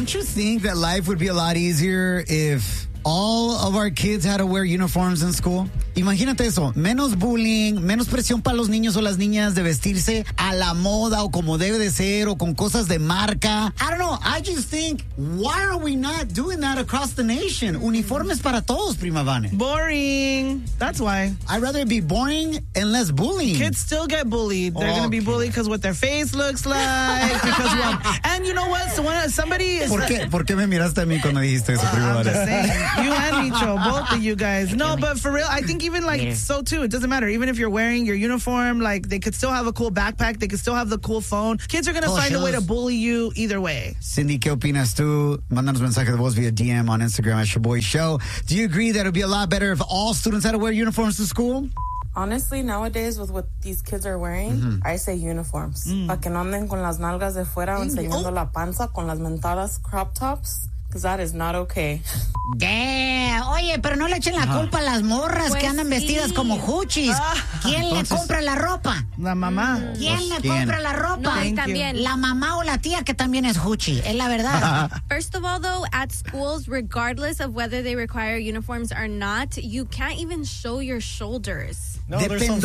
Don't you think that life would be a lot easier if all of our kids had to wear uniforms in school? Imagínate eso, menos bullying, menos presión para los niños o las niñas de vestirse a la moda o como debe de ser o con cosas de marca. I don't know, I just think, why are we not doing that across the nation? Uniformes para todos, Prima Vane. Boring. That's why. I'd rather it be boring and less bullying. Kids still get bullied. They're going to be bullied because what their face looks like. And you know what? Somebody is... ¿Por qué me miraste a mí cuando dijiste eso, Prima I'm Vane? just saying. You and Micho, both of you guys. No, but for real, I think even so too, it doesn't matter. Even if you're wearing your uniform, like they could still have a cool backpack. They could still have the cool phone. Kids are going to find a way to bully you either way. Cindy, ¿qué opinas tú? Mándanos mensaje de voz via DM on Instagram at Shaboy Show. Do you agree that it would be a lot better if all students had to wear uniforms to school? Honestly, nowadays with what these kids are wearing, I say uniforms. Para que no anden con las nalgas de fuera enseñando la panza con las mentadas crop tops. Because that is not okay. Yeah. Oye, pero no le echen la culpa a las morras que andan vestidas como huchis. ¿Quién le compra la ropa? La mamá. ¿Quién le compra la ropa? No, también. La mamá o la tía que también es huchi. Es la verdad. First of all, though, at schools, regardless of whether they require uniforms or not, you can't even show your shoulders. No, there's some The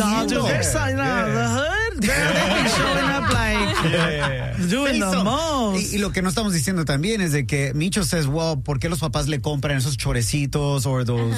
hood, they're showing up like doing the most. Y lo que no estamos diciendo también es de que Micho says, well, ¿por qué los papás le compran esos chorecitos or those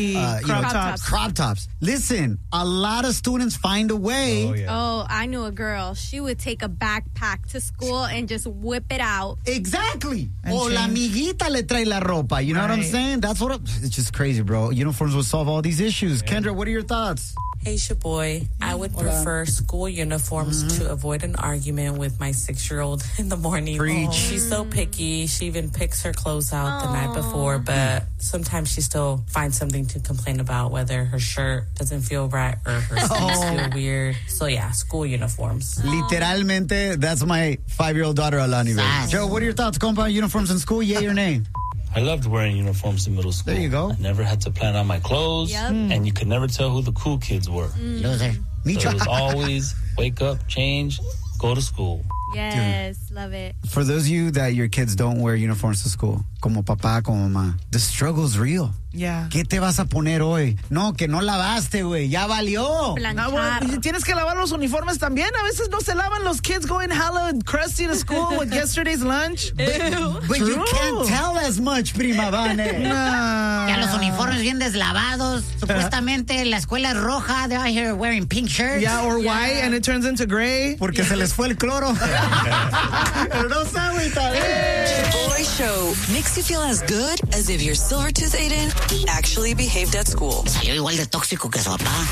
crop tops? Listen, a lot of students find a way. Oh, I knew a girl. She would take a backpack to school and just whip it out. Exactly. O la amiguita le trae la ropa. You know what I'm saying? It's just crazy, bro. Uniforms will solve all these issues. Kendra, what are your thoughts? Hey, Shaboy. I would prefer school uniforms to avoid an argument with my 6-year-old in the morning. Preach. She's so picky. She even picks her clothes out the night before, but sometimes she still finds something to complain about, whether her shirt doesn't feel right or her sleeves feel weird. So yeah, school uniforms. Literalmente, that's my 5-year-old daughter, Alani. Joe, what are your thoughts? Compound uniforms in school, yay or nay? I loved wearing uniforms in middle school. There you go. I never had to plan out my clothes, and you could never tell who the cool kids were. Loser. So it was always wake up, change, go to school. Yes, love it. For those of you that your kids don't wear uniforms to school, como papá, como mamá, the struggle's real. Yeah. ¿Qué te vas a poner hoy? No, que no lavaste, güey. Ya valió. Tienes que lavar los uniformes también. A veces no se lavan los kids going hella crusty to school with yesterday's lunch. But you can't tell as much, Prima Vane. Ya los uniformes bien deslavados. Supuestamente la escuela es roja. They're out here wearing pink shirts. Yeah, or white, and it turns into gray. Porque se les fue el cloro. Pero no se agüita. Shaboy Show makes you feel as good as if your Silvertooth Aiden actually behaved at school. Salió igual de tóxico que su papá.